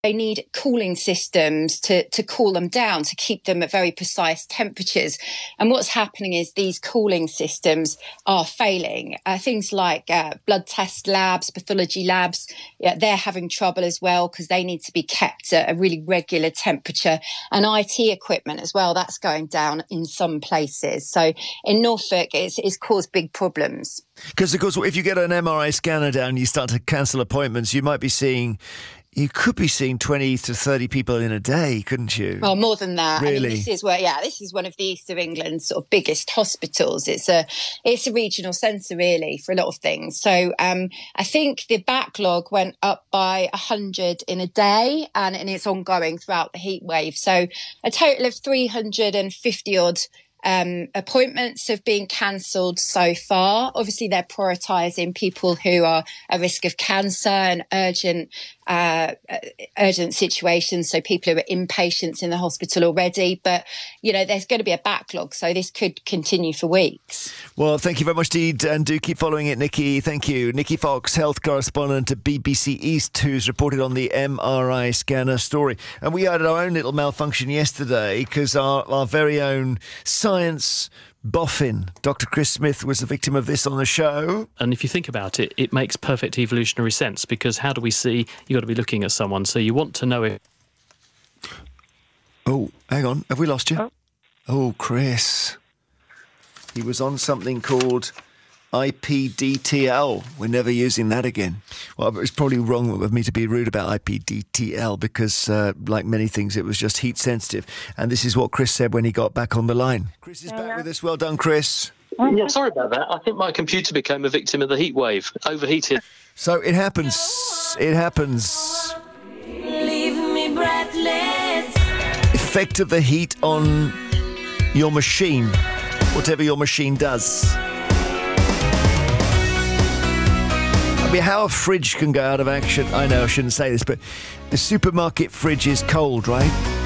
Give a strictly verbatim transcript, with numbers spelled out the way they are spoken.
They need cooling systems to, to cool them down, to keep them at very precise temperatures. And what's happening is these cooling systems are failing. Uh, things like uh, blood test labs, pathology labs, yeah, they're having trouble as well because they need to be kept at a really regular temperature. And I T equipment as well, that's going down in some places. So in Norfolk, it's, it's caused big problems. Because, of course, if you get an M R I scanner down, you start to cancel appointments, you might be seeing... You could be seeing twenty to thirty people in a day, couldn't you? Well, more than that. Really? I mean, this is where, yeah, this is one of the East of England's sort of biggest hospitals. It's a, it's a regional centre, really, for a lot of things. So um, I think the backlog went up by one hundred in a day, and, and it's ongoing throughout the heat wave. So a total of three hundred fifty odd Um, appointments have been cancelled so far. Obviously, they're prioritising people who are at risk of cancer and urgent uh, urgent situations, so people who are inpatients in the hospital already. But, you know, there's going to be a backlog, so this could continue for weeks. Well, thank you very much indeed, and do keep following it, Nikki. Thank you. Nikki Fox, health correspondent at B B C East, who's reported on the M R I scanner story. And we had our own little malfunction yesterday because our, our very own science boffin, Doctor Chris Smith, was a victim of this on the show. And if you think about it, it makes perfect evolutionary sense, because how do we see? You've got to be looking at someone, so you want to know if... Oh, hang on. Have we lost you? Oh, oh Chris. He was on something called I P D T L. We're never using that again. Well, it's probably wrong of me to be rude about I P D T L because, uh, like many things, it was just heat sensitive. And this is what Chris said when he got back on the line. Chris is back with us. Well done, Chris. Yeah, sorry about that. I think my computer became a victim of the heat wave. Overheated. So it happens. It happens. Leave me breathless. Effect of the heat on your machine, whatever your machine does. I mean, how a fridge can go out of action. I know I shouldn't say this, but the supermarket fridge is cold, right?